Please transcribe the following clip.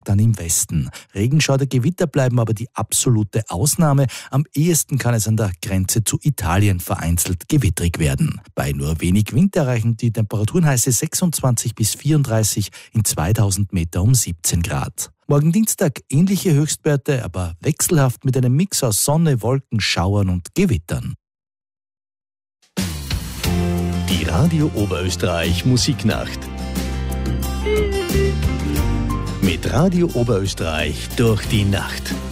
dann im Westen. Regenschauer, Gewitter bleiben aber die absolute Ausnahme. Am ehesten kann es an der Grenze zu Italien vereinzelt gewittrig werden. Bei nur wenig Wind erreichen die Temperaturen heiße 26 bis 34, in 2000 Meter um 17 Grad. Morgen Dienstag ähnliche Höchstwerte, aber wechselhaft mit einem Mix aus Sonne, Wolken, Schauern und Gewittern. Die Radio Oberösterreich Musiknacht. Mit Radio Oberösterreich durch die Nacht.